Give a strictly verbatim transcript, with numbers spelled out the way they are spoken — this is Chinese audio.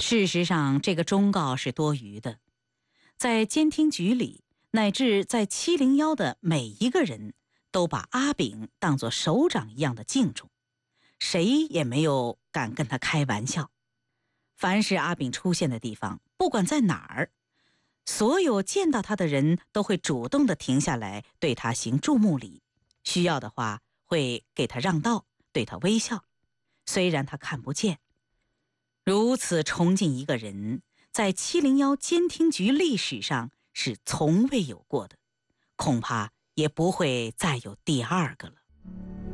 事实上，这个忠告是多余的。在监听局里，乃至在七零幺的每一个人都把阿炳当作首长一样的敬重，谁也没有敢跟他开玩笑。凡是阿炳出现的地方，不管在哪儿，所有见到他的人都会主动地停下来对他行注目礼，需要的话会给他让道，对他微笑，虽然他看不见。如此崇敬一个人，在七零幺监听局历史上是从未有过的，恐怕也不会再有第二个了。